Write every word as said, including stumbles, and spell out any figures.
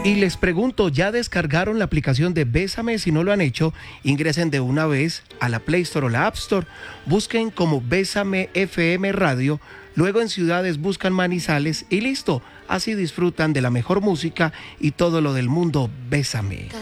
Y les pregunto, ¿ya descargaron la aplicación de Bésame? Si no lo han hecho, ingresen de una vez a la Play Store o la App Store, busquen como Bésame F M Radio, luego en ciudades buscan Manizales y listo, así disfrutan de la mejor música y todo lo del mundo Bésame.